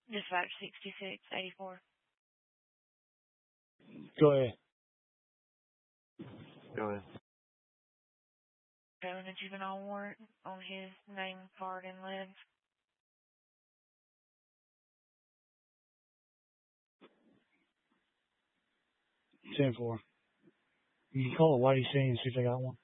Dispatch 6684. Go ahead. Showing a juvenile warrant on his name, card, and legs. 10-4. You can call the YDC and see if they got one.